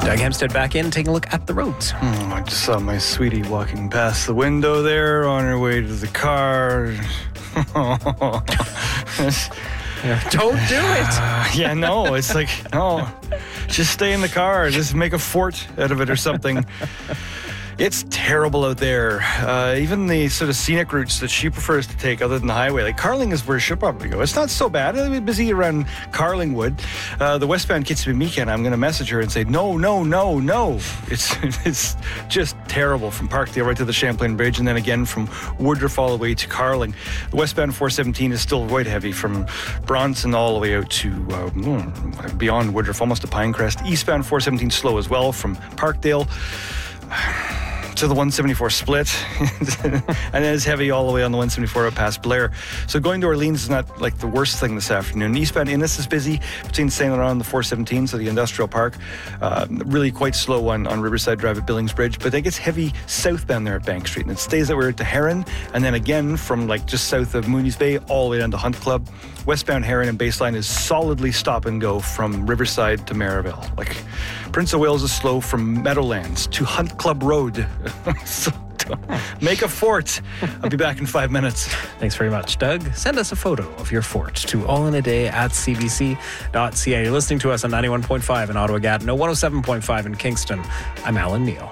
Doug Hempstead back in, taking a look at the roads. I just saw my sweetie walking past the window there on her way to the car. Don't do it. Yeah, no, it's like, no, just stay in the car. Just make a fort out of it or something. It's terrible out there. Even the sort of scenic routes that she prefers to take other than the highway, like Carling is where she'll probably go. It's not so bad. It'll be busy around Carlingwood. The westbound Kitzbühel, I'm going to message her and say, no. It's just terrible from Parkdale right to the Champlain Bridge, and then again from Woodruff all the way to Carling. The westbound 417 is still quite heavy from Bronson all the way out to beyond Woodruff, almost to Pinecrest. Eastbound 417 slow as well from Parkdale to the 174 split, and then it's heavy all the way on the 174 up past Blair. So going to Orleans is not like the worst thing this afternoon. Eastbound Innis is busy between St. Laurent and the 417, so the industrial park. Really quite slow on Riverside Drive at Billings Bridge, but it gets heavy southbound there at Bank Street, and it stays that way to Heron, and then again from like just south of Mooney's Bay all the way down to Hunt Club. Westbound Heron and Baseline is solidly stop and go from Riverside to Maryville. Like Prince of Wales is slow from Meadowlands to Hunt Club Road. So make a fort. I'll be back in 5 minutes. Thanks very much, Doug. Send us a photo of your fort to allinaday@cbc.ca. You're listening to us on 91.5 in Ottawa Gatineau, 107.5 in Kingston. I'm Alan Neal.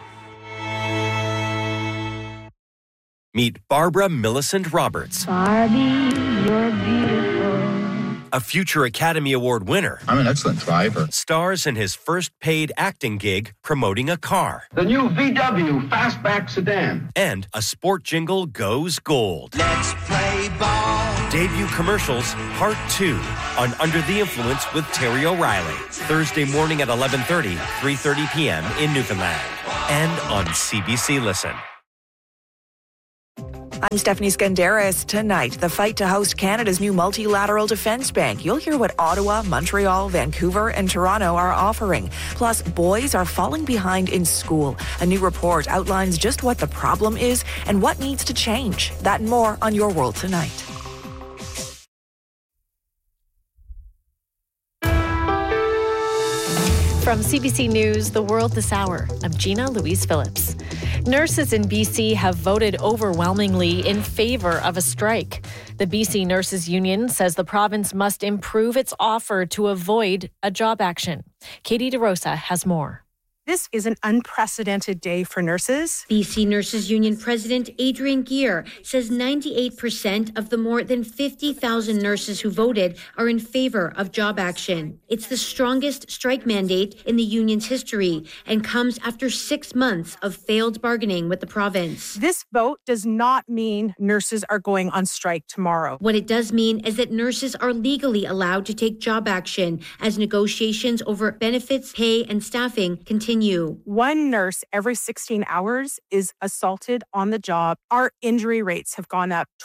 Meet Barbara Millicent Roberts. Barbie, you're beautiful. A future Academy Award winner. I'm an excellent driver. Stars in his first paid acting gig promoting a car. The new VW Fastback sedan. And a sport jingle goes gold. Let's play ball. Debut commercials, part 2 on Under the Influence with Terry O'Reilly. Thursday morning at 11:30, 3:30 p.m. in Newfoundland. And on CBC Listen. I'm Stephanie Skandaris. Tonight, the fight to host Canada's new multilateral defense bank. You'll hear what Ottawa, Montreal, Vancouver, and Toronto are offering. Plus, boys are falling behind in school. A new report outlines just what the problem is and what needs to change. That and more on Your World Tonight. From CBC News, The World This Hour, I'm Gina Louise Phillips. Nurses in BC have voted overwhelmingly in favor of a strike. The BC Nurses Union says the province must improve its offer to avoid a job action. Katie DeRosa has more. This is an unprecedented day for nurses. BC Nurses Union President Adrian Gear says 98% of the more than 50,000 nurses who voted are in favor of job action. It's the strongest strike mandate in the union's history and comes after 6 months of failed bargaining with the province. This vote does not mean nurses are going on strike tomorrow. What it does mean is that nurses are legally allowed to take job action as negotiations over benefits, pay, and staffing continue. One nurse every 16 hours is assaulted on the job. Our injury rates have gone up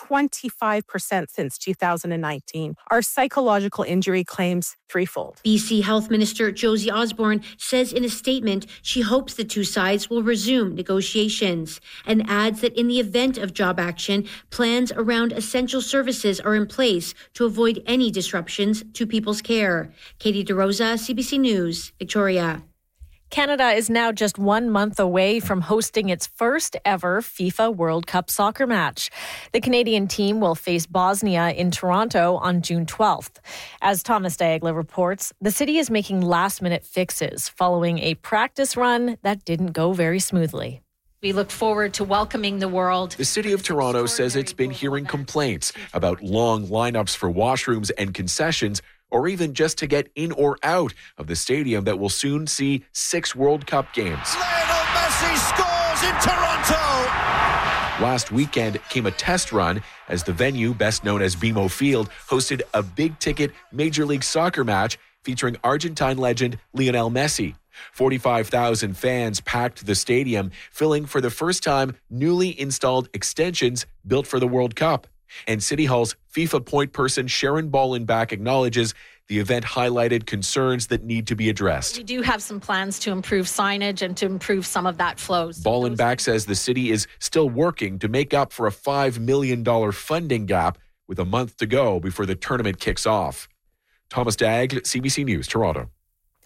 25% since 2019. Our psychological injury claims threefold. BC Health Minister Josie Osborne says in a statement she hopes the two sides will resume negotiations and adds that in the event of job action, plans around essential services are in place to avoid any disruptions to people's care. Katie DeRosa, CBC News, Victoria. Canada is now just 1 month away from hosting its first ever FIFA World Cup soccer match. The Canadian team will face Bosnia in Toronto on June 12th. As Thomas Diagla reports, the city is making last-minute fixes following a practice run that didn't go very smoothly. We look forward to welcoming the world. The City of Toronto says it's been hearing complaints about long lineups for washrooms and concessions, or even just to get in or out of the stadium that will soon see 6 World Cup games. Lionel Messi scores in Toronto! Last weekend came a test run as the venue, best known as BMO Field, hosted a big-ticket Major League Soccer match featuring Argentine legend Lionel Messi. 45,000 fans packed the stadium, filling for the first time newly installed extensions built for the World Cup. And City Hall's FIFA point person Sharon Ballenbach acknowledges the event highlighted concerns that need to be addressed. We do have some plans to improve signage and to improve some of that flow. Ballenbach says the city is still working to make up for a $5 million funding gap with a month to go before the tournament kicks off. Thomas Daigle, CBC News, Toronto.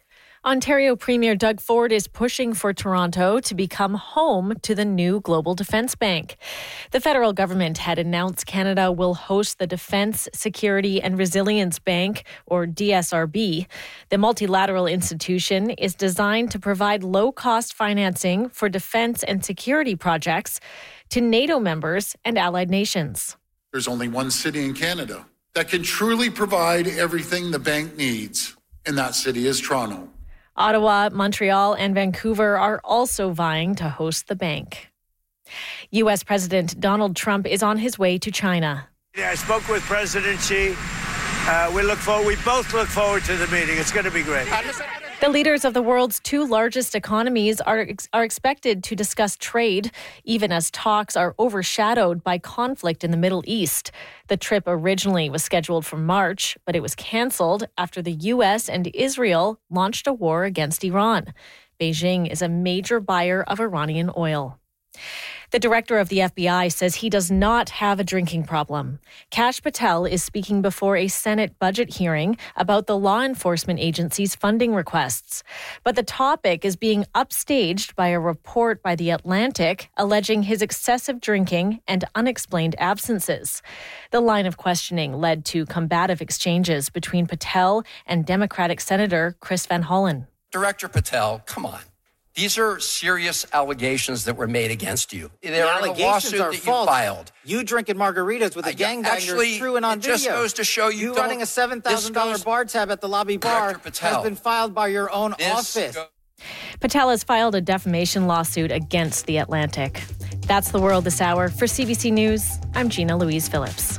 Ontario Premier Doug Ford is pushing for Toronto to become home to the new Global Defence Bank. The federal government had announced Canada will host the Defence, Security and Resilience Bank, or DSRB. The multilateral institution is designed to provide low-cost financing for defence and security projects to NATO members and allied nations. There's only one city in Canada that can truly provide everything the bank needs, and that city is Toronto. Ottawa, Montreal, and Vancouver are also vying to host the bank. U.S. President Donald Trump is on his way to China. Yeah, I spoke with President Xi. We both look forward to the meeting. It's going to be great. The leaders of the world's two largest economies are expected to discuss trade, even as talks are overshadowed by conflict in the Middle East. The trip originally was scheduled for March, but it was canceled after the U.S. and Israel launched a war against Iran. Beijing is a major buyer of Iranian oil. The director of the FBI says he does not have a drinking problem. Kash Patel is speaking before a Senate budget hearing about the law enforcement agency's funding requests. But the topic is being upstaged by a report by The Atlantic alleging his excessive drinking and unexplained absences. The line of questioning led to combative exchanges between Patel and Democratic Senator Chris Van Hollen. Director Patel, come on. These are serious allegations that were made against you. The allegations are false. You filed. You drinking margaritas with a gangbanger is true and on video. It just goes to show you running a $7,000 bar tab at the lobby bar has been filed by your own office. Patel has filed a defamation lawsuit against The Atlantic. That's the world this hour. For CBC News, I'm Gina Louise Phillips.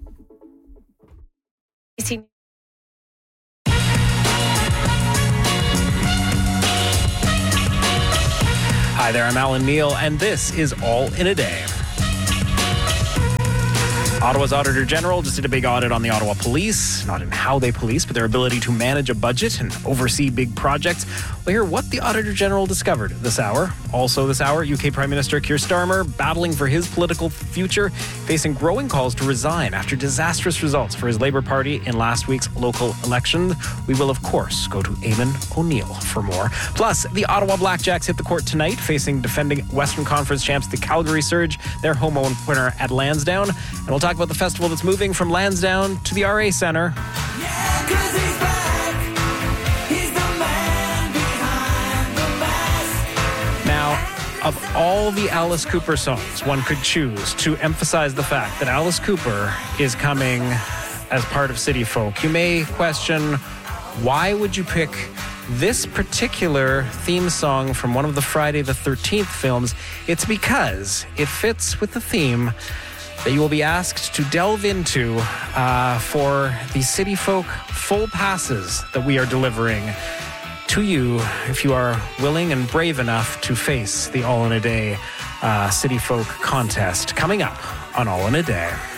Hi there, I'm Alan Neal, and this is All in a Day. Ottawa's Auditor General just did a big audit on the Ottawa Police, not in how they police, but their ability to manage a budget and oversee big projects. We'll hear what the Auditor General discovered this hour. Also this hour, UK Prime Minister Keir Starmer battling for his political future, facing growing calls to resign after disastrous results for his Labour Party in last week's local election. We will, of course, go to Eamon O'Neill for more. Plus, the Ottawa Blackjacks hit the court tonight, facing defending Western Conference champs, the Calgary Surge, their home opener at Lansdowne. And we'll talk about the festival that's moving from Lansdowne to the RA Centre. Of all the Alice Cooper songs one could choose to emphasize the fact that Alice Cooper is coming as part of City Folk, you may question, why would you pick this particular theme song from one of the Friday the 13th films? It's because it fits with the theme that you will be asked to delve into for the City Folk full passes that we are delivering to you if you are willing and brave enough to face the All in a Day City Folk contest coming up on All in a Day.